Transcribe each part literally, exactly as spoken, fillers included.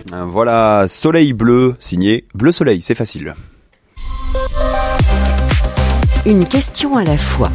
Voilà, Soleil bleu, signé Bleu Soleil, c'est facile. Une question à la fois.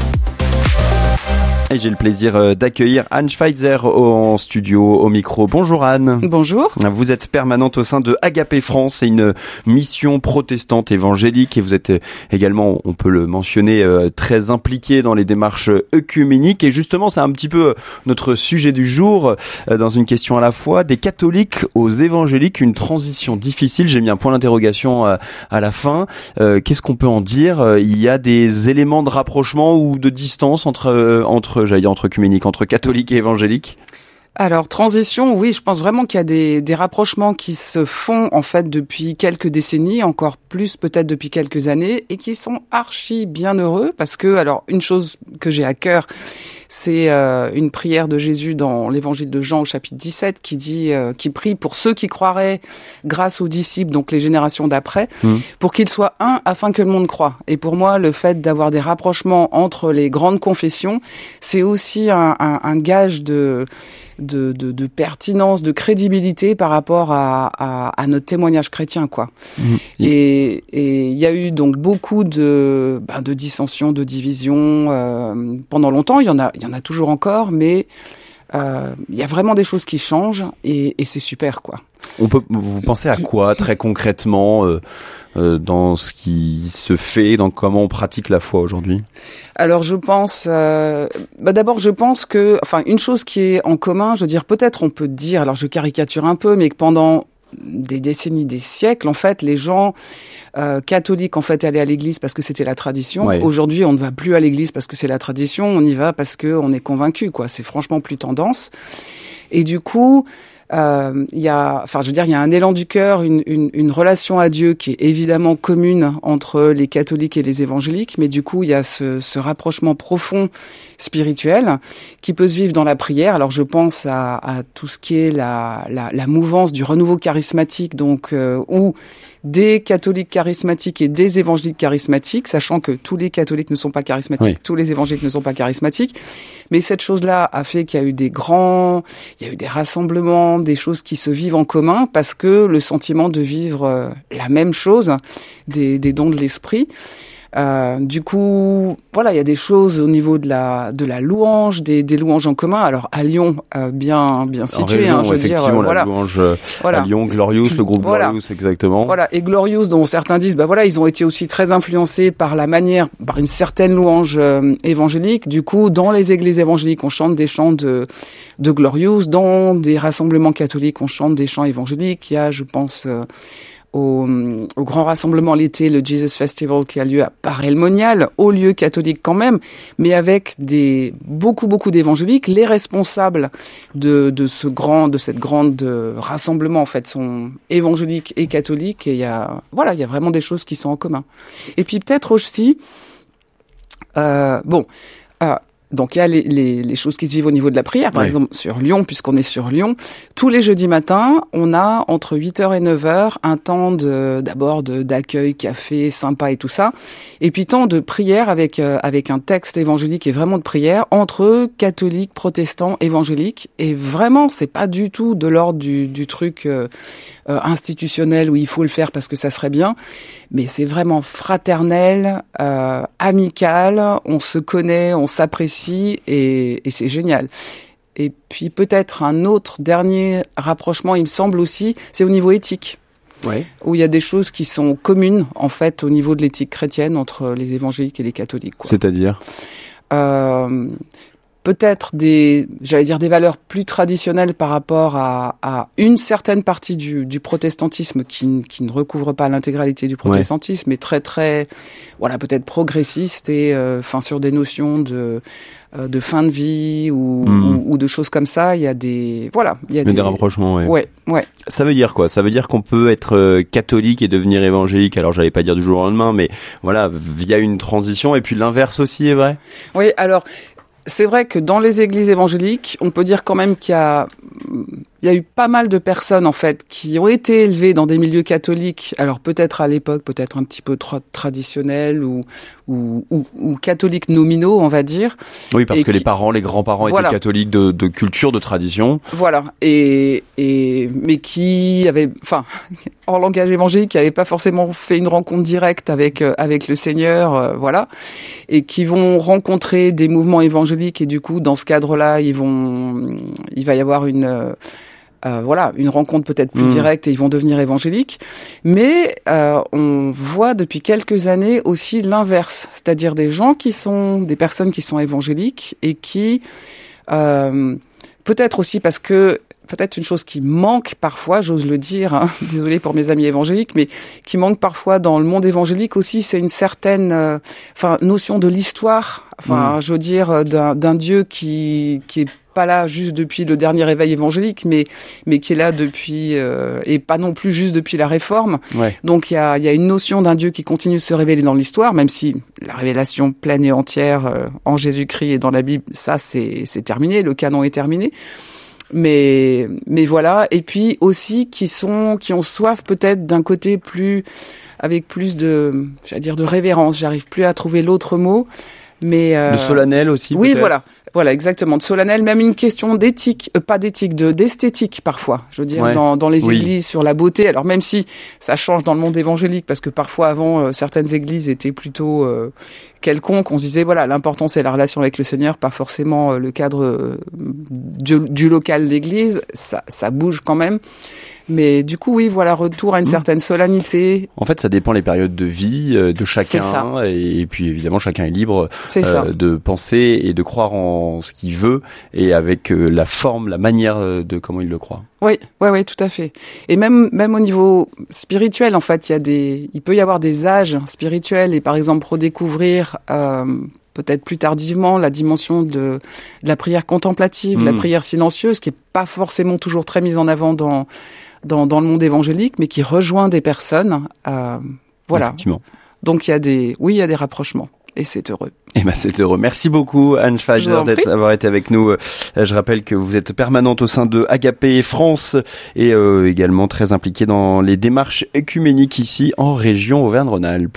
Et j'ai le plaisir d'accueillir Anne Schweitzer en studio, au micro. Bonjour Anne. Bonjour. Vous êtes permanente au sein de Agapé France, c'est une mission protestante évangélique et vous êtes également, on peut le mentionner, très impliquée dans les démarches œcuméniques. Et justement, c'est un petit peu notre sujet du jour, dans une question à la fois, des catholiques aux évangéliques, une transition difficile. J'ai mis un point d'interrogation à la fin. Qu'est-ce qu'on peut en dire ? Il y a des éléments de rapprochement ou de distance entre entre j'allais dire entre œcuméniques, entre catholiques et évangéliques? Alors, transition, oui, je pense vraiment qu'il y a des, des rapprochements qui se font, en fait, depuis quelques décennies, encore plus peut-être depuis quelques années, et qui sont archi bien heureux, parce que, alors, une chose que j'ai à cœur, c'est euh, une prière de Jésus dans l'évangile de Jean au chapitre dix-sept, qui dit, euh, qui prie pour ceux qui croiraient grâce aux disciples, donc les générations d'après, mmh. pour qu'ils soient un afin que le monde croie. Et pour moi, le fait d'avoir des rapprochements entre les grandes confessions, c'est aussi un, un, un gage de... De, de, de pertinence, de crédibilité par rapport à, à, à notre témoignage chrétien, quoi. Mmh. Et et il y a eu donc beaucoup de ben, de dissensions, de divisions euh, pendant longtemps. Il y en a il y en a toujours encore, mais euh, il y a vraiment des choses qui changent et, et c'est super, quoi. On peut, vous pensez à quoi très concrètement euh, euh, dans ce qui se fait, dans comment on pratique la foi aujourd'hui? Alors je pense, euh, bah d'abord je pense que, enfin une chose qui est en commun, je veux dire peut-être on peut dire, alors je caricature un peu, mais que pendant des décennies, des siècles, en fait, les gens euh, catholiques en fait allaient à l'église parce que c'était la tradition. Ouais. Aujourd'hui, on ne va plus à l'église parce que c'est la tradition, on y va parce que on est convaincu, quoi. C'est franchement plus tendance. Et du coup. Il euh, y a, enfin, je veux dire, il y a un élan du cœur, une, une, une relation à Dieu qui est évidemment commune entre les catholiques et les évangéliques, mais du coup, il y a ce, ce rapprochement profond spirituel qui peut se vivre dans la prière. Alors, je pense à, à tout ce qui est la, la, la mouvance du renouveau charismatique, donc euh, où des catholiques charismatiques et des évangéliques charismatiques, sachant que tous les catholiques ne sont pas charismatiques, oui. tous les évangéliques ne sont pas charismatiques. Mais cette chose-là a fait qu'il y a eu des grands, il y a eu des rassemblements, des choses qui se vivent en commun parce que le sentiment de vivre la même chose, des, des dons de l'esprit. Euh, du coup, voilà, il y a des choses au niveau de la de la louange, des, des louanges en commun. Alors à Lyon, euh, bien bien situé, région, hein, je veux dire, euh, la voilà. louange voilà. à Lyon, Glorious, le groupe voilà. Glorious, exactement. Voilà, et Glorious, dont certains disent, bah voilà, ils ont été aussi très influencés par la manière, par une certaine louange euh, évangélique. Du coup, dans les églises évangéliques, on chante des chants de de Glorious. Dans des rassemblements catholiques, on chante des chants évangéliques. Il y a, je pense. Euh, Au, au grand rassemblement l'été, le Jesus Festival qui a lieu à Paray-le-Monial, au lieu catholique quand même, mais avec des beaucoup beaucoup d'évangéliques. Les responsables de de ce grand de cette grande rassemblement en fait sont évangéliques et catholiques et il y a voilà il y a vraiment des choses qui sont en commun. Et puis peut-être aussi euh, bon. Euh, Donc il y a les, les, les choses qui se vivent au niveau de la prière, par ouais. exemple sur Lyon, puisqu'on est sur Lyon. Tous les jeudis matins, on a entre huit heures et neuf heures un temps de d'abord de, d'accueil, café, sympa et tout ça, et puis temps de prière avec euh, avec un texte évangélique et vraiment de prière entre catholiques, protestants, évangéliques. Et vraiment, c'est pas du tout de l'ordre du, du truc euh, euh, institutionnel où il faut le faire parce que ça serait bien, mais c'est vraiment fraternel, euh, amical. On se connaît, on s'apprécie. Et, et c'est génial. Et puis peut-être un autre dernier rapprochement, il me semble aussi, c'est au niveau éthique. Ouais. Où il y a des choses qui sont communes, en fait, au niveau de l'éthique chrétienne entre les évangéliques et les catholiques, quoi. C'est-à-dire euh, peut-être des, j'allais dire des valeurs plus traditionnelles par rapport à, à une certaine partie du, du protestantisme qui, qui ne recouvre pas l'intégralité du protestantisme, ouais. mais très très, voilà, peut-être progressiste et, enfin, euh, sur des notions de euh, de fin de vie ou, mmh. ou, ou de choses comme ça. Il y a des, voilà, il y a des, des rapprochements, ouais. Ouais, ouais. Ça veut dire quoi? Ça veut dire qu'on peut être euh, catholique et devenir évangélique. Alors, j'allais pas dire du jour au lendemain, mais voilà, via une transition. Et puis l'inverse aussi est vrai. Oui, alors. C'est vrai que dans les églises évangéliques, on peut dire quand même qu'il y a, il il y a eu pas mal de personnes en fait qui ont été élevées dans des milieux catholiques. Alors peut-être à l'époque, peut-être un petit peu trop traditionnels ou ou, ou ou catholiques nominaux, on va dire. Oui, parce et que qui, les parents, les grands-parents voilà. étaient catholiques de, de culture, de tradition. Voilà. Et et mais qui avaient, enfin, en langage évangélique, qui n'avaient pas forcément fait une rencontre directe avec euh, avec le Seigneur, euh, voilà, et qui vont rencontrer des mouvements évangéliques et du coup, dans ce cadre-là, ils vont, il va y avoir une euh, Euh, voilà, une rencontre peut-être plus mmh. directe et ils vont devenir évangéliques. Mais euh, on voit depuis quelques années aussi l'inverse, c'est-à-dire des gens qui sont, des personnes qui sont évangéliques et qui, euh, peut-être aussi parce que, peut-être une chose qui manque parfois, j'ose le dire, hein, désolé pour mes amis évangéliques, mais qui manque parfois dans le monde évangélique aussi, c'est une certaine, euh, enfin, notion de l'histoire. Enfin, mmh. je veux dire, d'un, d'un Dieu qui qui est pas là juste depuis le dernier réveil évangélique, mais mais qui est là depuis euh, et pas non plus juste depuis la Réforme. Ouais. Donc il y a il y a une notion d'un Dieu qui continue de se révéler dans l'histoire, même si la révélation pleine et entière euh, en Jésus-Christ et dans la Bible, ça c'est c'est terminé, le canon est terminé. Mais mais voilà, et puis aussi qui sont qui ont soif peut-être d'un côté plus avec plus de j'allais dire de révérence, j'arrive plus à trouver l'autre mot. Mais euh, de solennel aussi. Oui, peut-être. voilà, voilà, exactement. De solennel, même une question d'éthique, euh, pas d'éthique, de d'esthétique parfois. Je veux dire, ouais. dans dans les oui. églises sur la beauté. Alors même si ça change dans le monde évangélique, parce que parfois avant euh, certaines églises étaient plutôt euh, quelconques. On se disait voilà, l'important c'est la relation avec le Seigneur, pas forcément euh, le cadre euh, du, du local d'église. Ça ça bouge quand même. Mais du coup, oui, voilà, retour à une mmh. certaine solennité. En fait, ça dépend les périodes de vie euh, de chacun, et puis évidemment, chacun est libre euh, de penser et de croire en ce qu'il veut, et avec euh, la forme, la manière de comment il le croit. Oui, ouais, ouais, tout à fait. Et même, même au niveau spirituel, en fait, il y a des, il peut y avoir des âges spirituels, et par exemple redécouvrir. Euh, peut-être plus tardivement, la dimension de, de la prière contemplative, mmh. la prière silencieuse, qui est pas forcément toujours très mise en avant dans, dans, dans le monde évangélique, mais qui rejoint des personnes. Euh, voilà. Effectivement. Donc il y a des, oui, il y a des rapprochements. Et c'est heureux. Eh ben, c'est heureux. Merci beaucoup, Anne Schweizer, d'avoir été avec nous. Je rappelle que vous êtes permanente au sein de Agapé France et euh, également très impliquée dans les démarches œcuméniques ici en région Auvergne-Rhône-Alpes.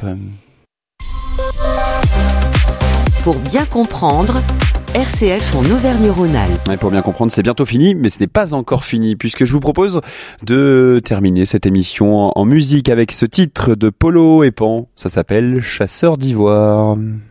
Pour bien comprendre, R C F en Auvergne-Rhône-Alpes. Et pour bien comprendre, c'est bientôt fini, mais ce n'est pas encore fini, puisque je vous propose de terminer cette émission en musique avec ce titre de Polo et Pan. Ça s'appelle Chasseur d'ivoire.